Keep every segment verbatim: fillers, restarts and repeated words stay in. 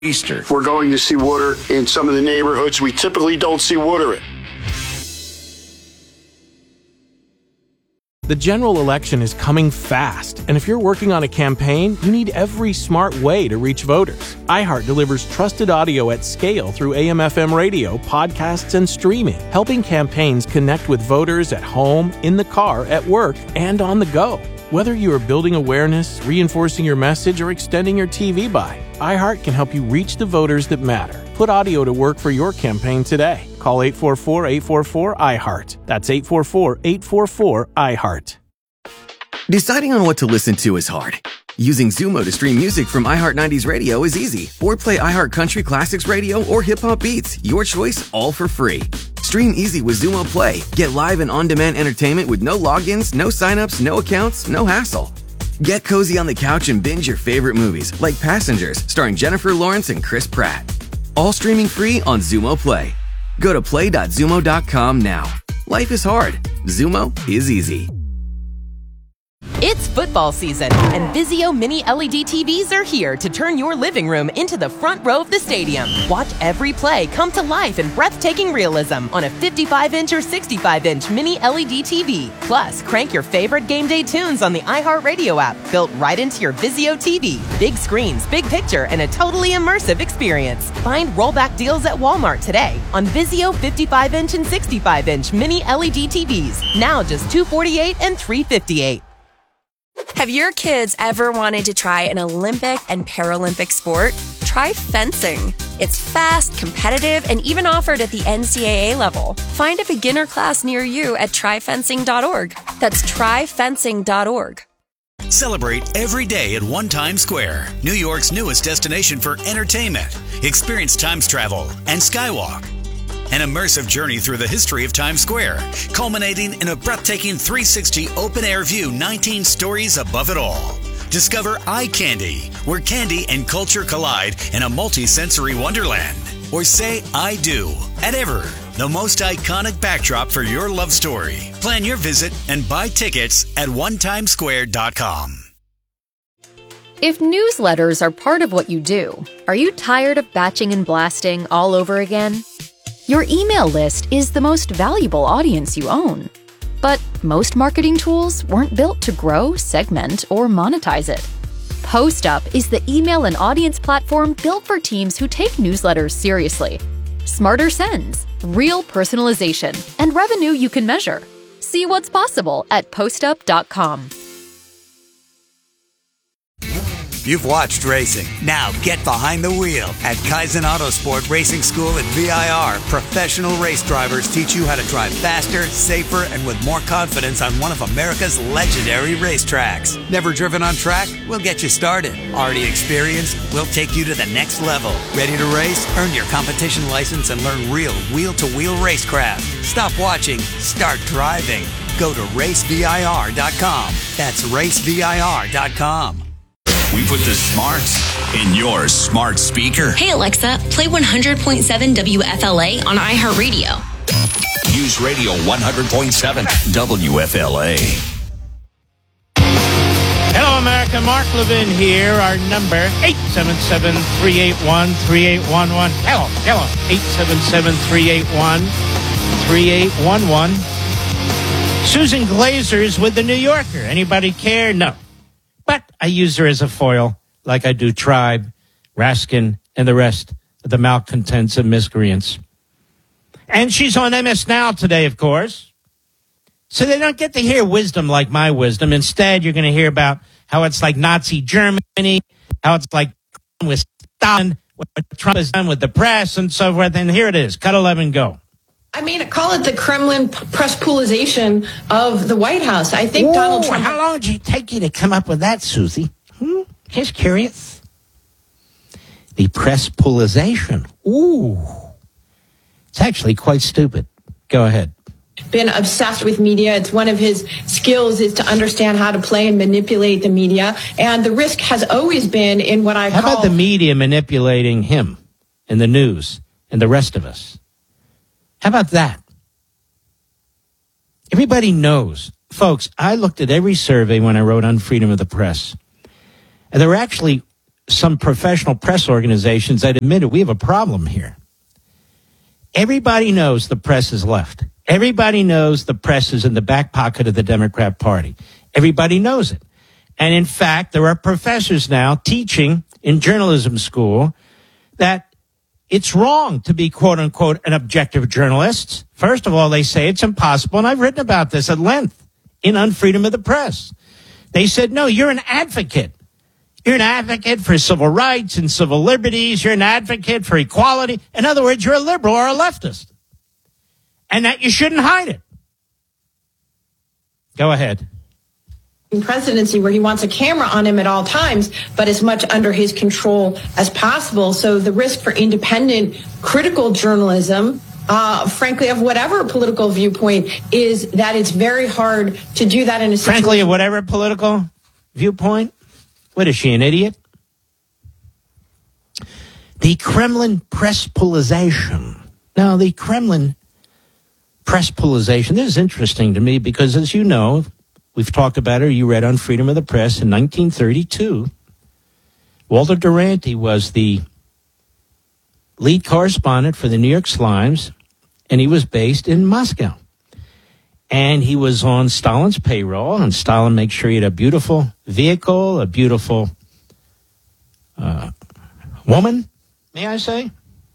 Easter. We're going to see water in some of the neighborhoods we typically don't see water in. The general election is coming fast, and if you're working on a campaign, you need every smart way to reach voters. iHeart delivers trusted audio at scale through A M F M radio, podcasts, and streaming, helping campaigns connect with voters at home, in the car, at work, and on the go. Whether you are building awareness, reinforcing your message, or extending your T V buy, iHeart can help you reach the voters that matter. Put audio to work for your campaign today. Call eight four four, eight four four, I heart. That's eight four four, eight four four, I heart. Deciding on what to listen to is hard. Using Zumo to stream music from iHeart nineties Radio is easy. Or play iHeart Country Classics Radio or Hip Hop Beats. Your choice, all for free. Stream easy with Zumo Play. Get live and on-demand entertainment with no logins, no signups, no accounts, no hassle. Get cozy on the couch and binge your favorite movies, like Passengers, starring Jennifer Lawrence and Chris Pratt. All streaming free on Zumo Play. Go to play dot zumo dot com now. Life is hard. Zumo is easy. It's football season, and Vizio Mini L E D T Vs are here to turn your living room into the front row of the stadium. Watch every play come to life in breathtaking realism on a fifty-five inch or sixty-five inch Mini L E D T V. Plus, crank your favorite game day tunes on the iHeartRadio app, built right into your Vizio T V. Big screens, big picture, and a totally immersive experience. Find rollback deals at Walmart today on Vizio fifty-five inch and sixty-five inch Mini L E D T Vs. Now just two hundred forty-eight dollars and three hundred fifty-eight dollars. Have your kids ever wanted to try an Olympic and Paralympic sport? Try fencing. It's fast, competitive, and even offered at the N C double A level. Find a beginner class near you at try fencing dot org. That's try fencing dot org. Celebrate every day at One Times Square, New York's newest destination for entertainment. Experience Times Travel and Skywalk. An immersive journey through the history of Times Square, culminating in a breathtaking three sixty open-air view, nineteen stories above it all. Discover Eye Candy, where candy and culture collide in a multi-sensory wonderland. Or say I do at Ever, the most iconic backdrop for your love story. Plan your visit and buy tickets at one times square dot com. If newsletters are part of what you do, are you tired of batching and blasting all over again? Your email list is the most valuable audience you own. But most marketing tools weren't built to grow, segment, or monetize it. PostUp is the email and audience platform built for teams who take newsletters seriously. Smarter sends, real personalization, and revenue you can measure. See what's possible at postup dot com. You've watched racing. Now get behind the wheel. At Kaizen Autosport Racing School at V I R, professional race drivers teach you how to drive faster, safer, and with more confidence on one of America's legendary racetracks. Never driven on track? We'll get you started. Already experienced? We'll take you to the next level. Ready to race? Earn your competition license and learn real wheel-to-wheel racecraft. Stop watching. Start driving. Go to race V I R dot com. That's race V I R dot com. We put the smarts in your smart speaker. Hey, Alexa, play one hundred point seven W F L A on iHeartRadio. Use Radio one hundred point seven W F L A. Hello, America. Mark Levin here. Our number, eight seven seven, three eight one, three eight one one. Hello, hello. eight seven seven, three eight one, three eight one one. Susan Glazer's with the New Yorker. Anybody care? No. But I use her as a foil, like I do Tribe, Raskin, and the rest of the malcontents and miscreants. And she's on M S Now today, of course. So they don't get to hear wisdom like my wisdom. Instead, you're going to hear about how it's like Nazi Germany, how it's like with Stalin, what Trump has done with the press, and so forth. And here it is. Cut eleven, go. I mean, call it the Kremlin press poolization of the White House. I think Whoa, Donald Trump... How long did it take you to come up with that, Susie? Hmm? Just curious. The press poolization. Ooh. It's actually quite stupid. Go ahead. Been obsessed with media. It's one of his skills is to understand how to play and manipulate the media. And the risk has always been in what I how call... How about the media manipulating him and the news and the rest of us? How about that? Everybody knows. Folks, I looked at every survey when I wrote on freedom of the press. And there were actually some professional press organizations that admitted we have a problem here. Everybody knows the press is left. Everybody knows the press is in the back pocket of the Democrat Party. Everybody knows it. And in fact, there are professors now teaching in journalism school that it's wrong to be, quote unquote, an objective journalist. First of all, they say it's impossible. And I've written about this at length in Unfreedom of the Press. They said, no, you're an advocate. You're an advocate for civil rights and civil liberties. You're an advocate for equality. In other words, you're a liberal or a leftist. And that you shouldn't hide it. Go ahead. Presidency where he wants a camera on him at all times, but as much under his control as possible. So the risk for independent, critical journalism, uh, frankly, of whatever political viewpoint, is that it's very hard to do that in a situation. Frankly, of whatever political viewpoint? What is she, an idiot? The Kremlin press polarization. Now, the Kremlin press polarization, this is interesting to me because, as you know, we've talked about it, you read on Freedom of the Press in nineteen thirty-two. Walter Duranty was the lead correspondent for the New York Slimes, and he was based in Moscow. And he was on Stalin's payroll, and Stalin makes sure he had a beautiful vehicle, a beautiful uh, woman, may I say,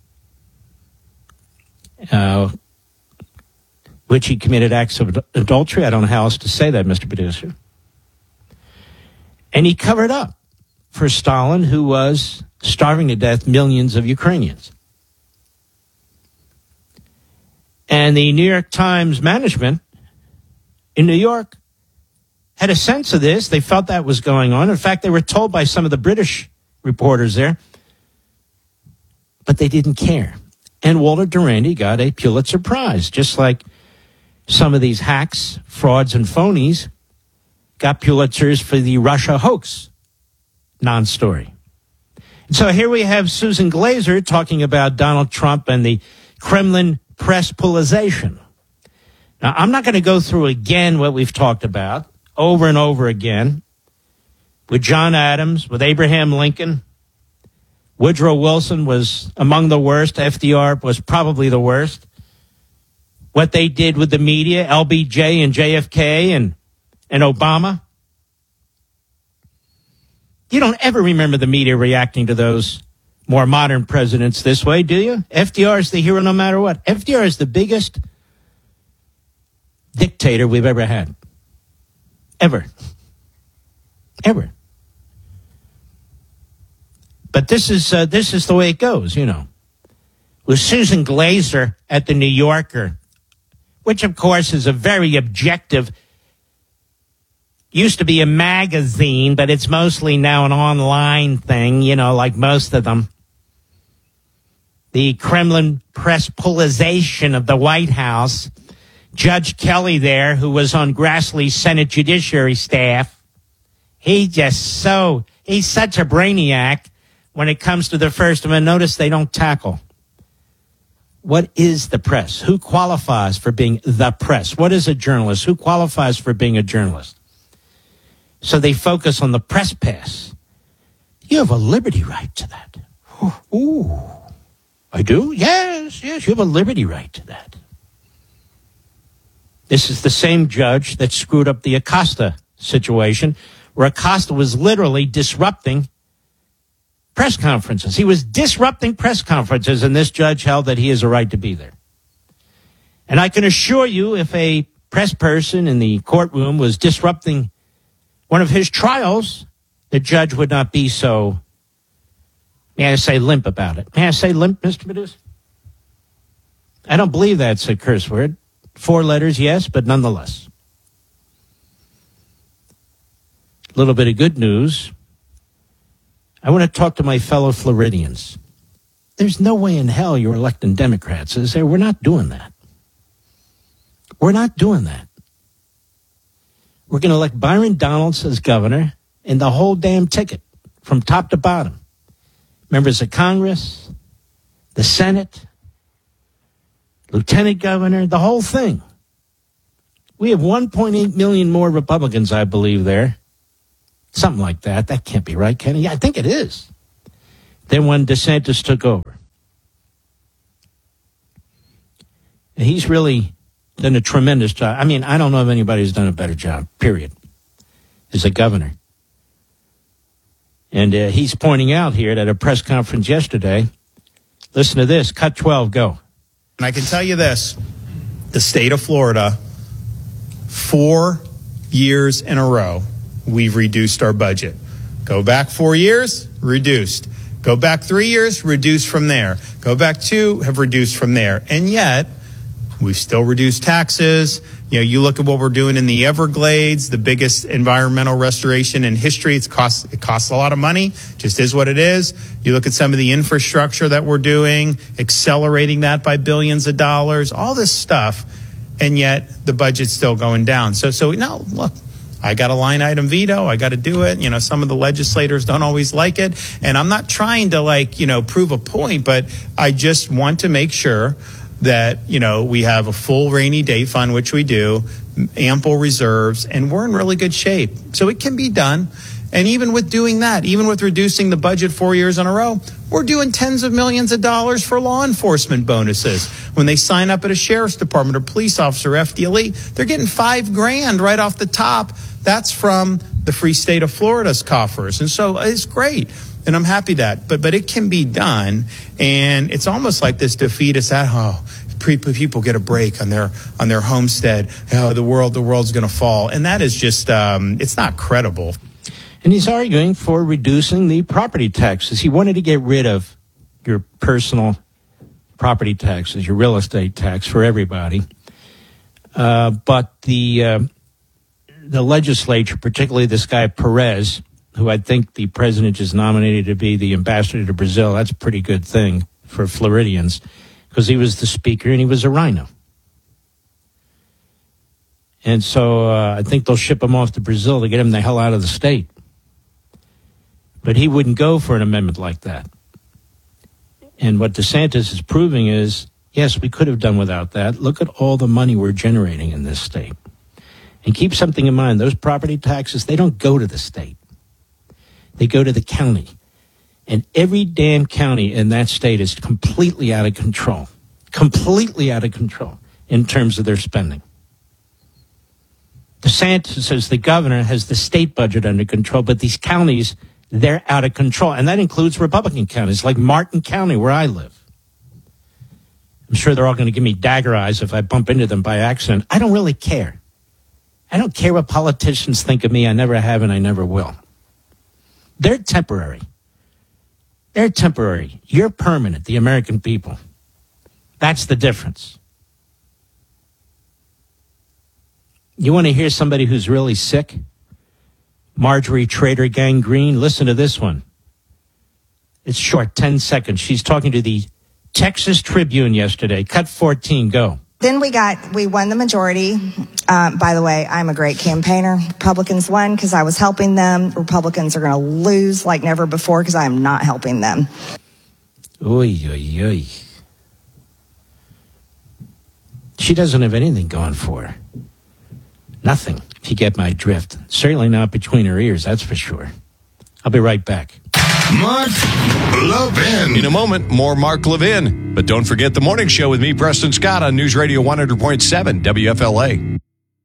uh, which he committed acts of adultery. I don't know how else to say that, Mister Producer. And he covered up for Stalin, who was starving to death millions of Ukrainians. And the New York Times management in New York had a sense of this. They felt that was going on. In fact, they were told by some of the British reporters there, but they didn't care. And Walter Duranty got a Pulitzer Prize, just like some of these hacks, frauds, and phonies got Pulitzers for the Russia hoax non-story. And so here we have Susan Glazer talking about Donald Trump and the Kremlin press polarization. Now, I'm not going to go through again what we've talked about over and over again with John Adams, with Abraham Lincoln. Woodrow Wilson was among the worst. F D R was probably the worst. What they did with the media, L B J and J F K and, and Obama. You don't ever remember the media reacting to those more modern presidents this way, do you? F D R is the hero no matter what. F D R is the biggest dictator we've ever had. Ever. Ever. But this is uh, this is the way it goes, you know. With Susan Glazer at the New Yorker, which, of course, is a very objective, used to be a magazine, but it's mostly now an online thing, you know, like most of them. The Kremlin press polarization of the White House. Judge Kelly there, who was on Grassley's Senate Judiciary staff, he just so, he's such a brainiac when it comes to the First Amendment. Notice they don't tackle. What is the press? Who qualifies for being the press? What is a journalist? Who qualifies for being a journalist? So they focus on the press pass. You have a liberty right to that. Ooh, I do? Yes, yes, you have a liberty right to that. This is the same judge that screwed up the Acosta situation, where Acosta was literally disrupting press conferences. He was disrupting press conferences, and this judge held that he has a right to be there. And I can assure you, if a press person in the courtroom was disrupting one of his trials, the judge would not be so, may I say, limp about it. May I say limp, Mister Medusa? I don't believe that's a curse word. Four letters, yes, but nonetheless. A little bit of good news. I want to talk to my fellow Floridians. There's no way in hell you're electing Democrats, is there? We're not doing that. We're not doing that. We're going to elect Byron Donalds as governor and the whole damn ticket from top to bottom. Members of Congress, the Senate, lieutenant governor, the whole thing. We have one point eight million more Republicans, I believe, there. Something like that. That can't be right, Kenny. Yeah, I think it is. than when DeSantis took over. And he's really done a tremendous job. I mean, I don't know if anybody has done a better job, period, as a governor. And uh, he's pointing out here at a press conference yesterday, listen to this, cut twelve, go. And I can tell you this, the state of Florida, four years in a row, we've reduced our budget. Go back four years, reduced. Go back three years, reduced from there. Go back two, have reduced from there. And yet, we've still reduced taxes. You know, you look at what we're doing in the Everglades, the biggest environmental restoration in history. It's cost, it costs a lot of money, just is what it is. You look at some of the infrastructure that we're doing, accelerating that by billions of dollars, all this stuff, and yet the budget's still going down. So, so no, look, I got a line item veto. I got to do it. You know, some of the legislators don't always like it. And I'm not trying to, like, you know, prove a point, but I just want to make sure that, you know, we have a full rainy day fund, which we do, ample reserves, and we're in really good shape. So it can be done. And even with doing that, even with reducing the budget four years in a row, we're doing tens of millions of dollars for law enforcement bonuses. When they sign up at a sheriff's department or police officer, F D L E, they're getting five grand right off the top. That's from the free state of Florida's coffers. And so it's great. And I'm happy that, but but it can be done, and it's almost like this defeatist at oh, people get a break on their on their homestead. Oh, the world, the world's going to fall, and that is just um, it's not credible. And he's arguing for reducing the property taxes. He wanted to get rid of your personal property taxes, your real estate tax for everybody, uh, but the uh, the legislature, particularly this guy Perez, who I think the president just nominated to be the ambassador to Brazil. That's a pretty good thing for Floridians because he was the speaker and he was a rhino. And so uh, I think they'll ship him off to Brazil to get him the hell out of the state. But he wouldn't go for an amendment like that. And what DeSantis is proving is, yes, we could have done without that. Look at all the money we're generating in this state. And keep something in mind, those property taxes, they don't go to the state. They go to the county. And every damn county in that state is completely out of control. Completely out of control in terms of their spending. DeSantis, as the governor, has the state budget under control, but these counties, they're out of control. And that includes Republican counties like Martin County, where I live. I'm sure they're all going to give me dagger eyes if I bump into them by accident. I don't really care. I don't care what politicians think of me. I never have and I never will. They're temporary. They're temporary. You're permanent, the American people. That's the difference. You want to hear somebody who's really sick? Marjorie Trader Gangrene. Listen to this one. It's short, ten seconds. She's talking to the Texas Tribune yesterday. Cut fourteen, go. Then we got, we won the majority. Um, by the way, I'm a great campaigner. Republicans won because I was helping them. Republicans are going to lose like never before because I am not helping them. Oy, oy, oy. She doesn't have anything going for her. Nothing, if you get my drift. Certainly not between her ears, that's for sure. I'll be right back. Mark Levin. In a moment, more Mark Levin. But don't forget the morning show with me, Preston Scott, on News Radio one hundred point seven W F L A.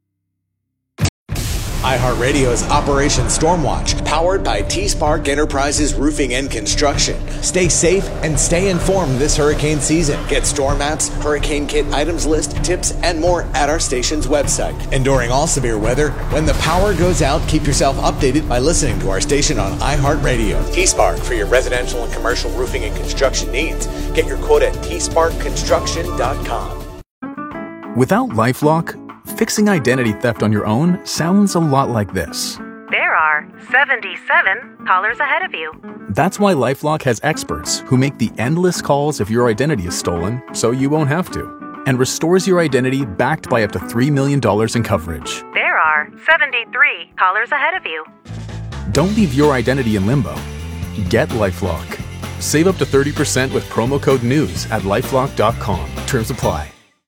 iHeartRadio's Operation Stormwatch, powered by T-Spark Enterprises Roofing and Construction. Stay safe and stay informed this hurricane season. Get storm maps, hurricane kit items list, tips, and more at our station's website. And during all severe weather, when the power goes out, keep yourself updated by listening to our station on iHeartRadio. T-Spark for your residential and commercial roofing and construction needs. Get your quote at T Spark Construction dot com. Without LifeLock, fixing identity theft on your own sounds a lot like this. There are seventy-seven callers ahead of you. That's why LifeLock has experts who make the endless calls if your identity is stolen so you won't have to, and restores your identity backed by up to three million dollars in coverage. There are seventy-three callers ahead of you. Don't leave your identity in limbo. Get LifeLock. Save up to thirty percent with promo code NEWS at LifeLock dot com. Terms apply.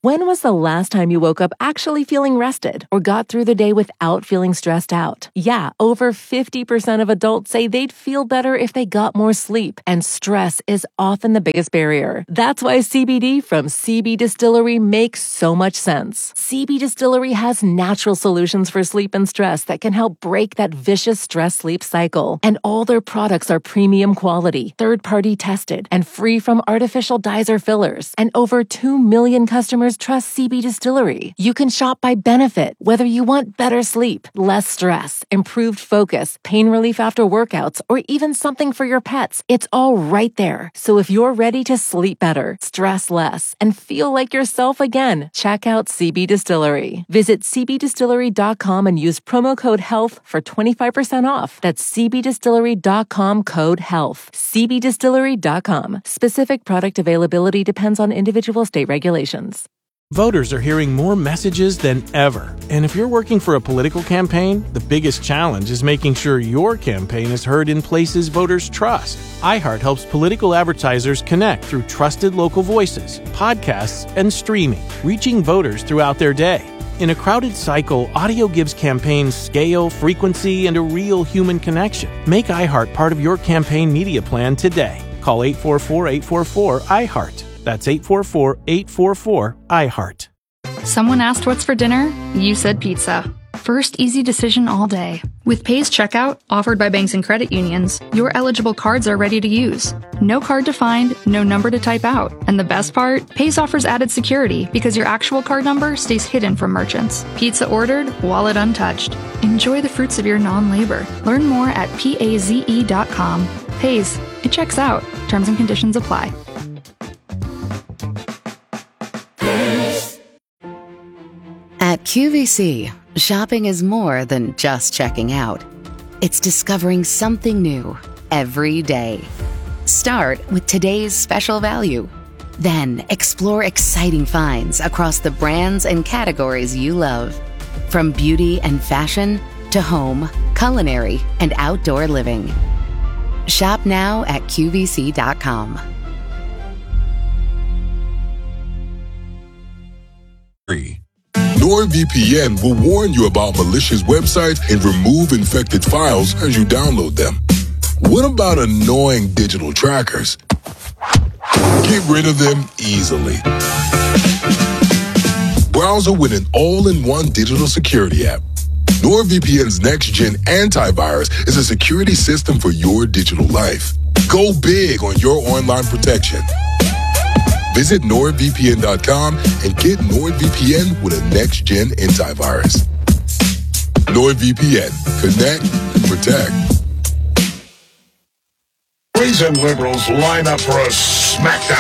When was the last time you woke up actually feeling rested or got through the day without feeling stressed out? Yeah, over fifty percent of adults say they'd feel better if they got more sleep, and stress is often the biggest barrier. That's why C B D from C B Distillery makes so much sense. C B Distillery has natural solutions for sleep and stress that can help break that vicious stress-sleep cycle. And all their products are premium quality, third-party tested, and free from artificial dyes or fillers. And over two million customers trust C B Distillery. You can shop by benefit, whether you want better sleep, less stress, improved focus, pain relief after workouts, or even something for your pets. It's all right there. So if you're ready to sleep better, stress less, and feel like yourself again, check out C B Distillery. Visit c b distillery dot com and use promo code HEALTH for twenty-five percent off. That's c b distillery dot com code HEALTH. c b distillery dot com. Specific product availability depends on individual state regulations. Voters are hearing more messages than ever. And if you're working for a political campaign, the biggest challenge is making sure your campaign is heard in places voters trust. iHeart helps political advertisers connect through trusted local voices, podcasts, and streaming, reaching voters throughout their day. In a crowded cycle, audio gives campaigns scale, frequency, and a real human connection. Make iHeart part of your campaign media plan today. Call eight four four, eight four four, I heart. That's eight four four, eight four four, I heart. Someone asked what's for dinner? You said pizza. First easy decision all day. With Pay's checkout, offered by banks and credit unions, your eligible cards are ready to use. No card to find, no number to type out. And the best part? Pay's offers added security because your actual card number stays hidden from merchants. Pizza ordered, wallet untouched. Enjoy the fruits of your non-labor. Learn more at paze dot com. Pay's. It checks out. Terms and conditions apply. At Q V C, shopping is more than just checking out. It's discovering something new every day. Start with today's special value. Then explore exciting finds across the brands and categories you love. From beauty and fashion to home, culinary, and outdoor living. Shop now at Q V C dot com. NordVPN will warn you about malicious websites and remove infected files as you download them. What about annoying digital trackers? Get rid of them easily. Browser with an all-in-one digital security app. NordVPN's next-gen antivirus is a security system for your digital life. Go big on your online protection. Visit nord v p n dot com and get NordVPN with a next-gen antivirus. NordVPN. Connect and protect. Reason liberals line up for a smackdown.